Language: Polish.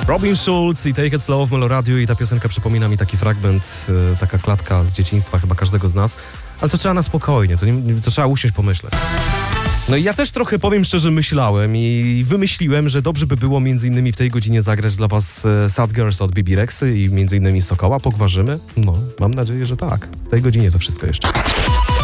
Robin Schulz i Take It Slow w Meloradiu i ta piosenka przypomina mi taki fragment, taka klatka z dzieciństwa chyba każdego z nas, ale to trzeba na spokojnie, to trzeba usiąść, pomyśleć. No i ja też trochę, powiem szczerze, myślałem i wymyśliłem, że dobrze by było między innymi w tej godzinie zagrać dla was Sad Girls od Bibi Rexy i między innymi Sokoła pogwarzymy. No, mam nadzieję, że tak. W tej godzinie to wszystko jeszcze.